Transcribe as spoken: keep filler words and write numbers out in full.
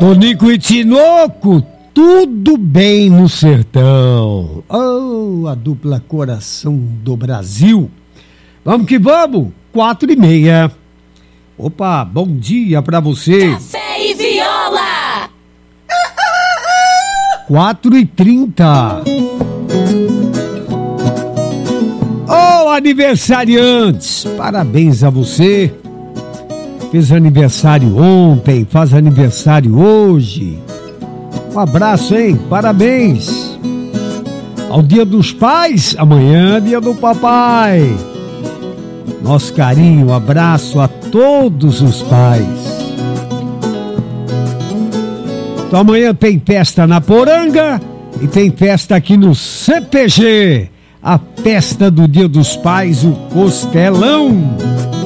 Tonico e Tinoco, tudo bem no sertão. Oh, a dupla Coração do Brasil. Vamos que vamos, quatro e meia. Opa, bom dia pra você. Café e Viola. Quatro e trinta. Oh, aniversariantes, parabéns a você. Fez aniversário ontem, faz aniversário hoje. Um abraço, hein? Parabéns. Ao Dia dos Pais, amanhã é Dia do Papai. Nosso carinho, um abraço a todos os pais. Então amanhã tem festa na Poranga e tem festa aqui no C T G. A festa do Dia dos Pais, o Costelão.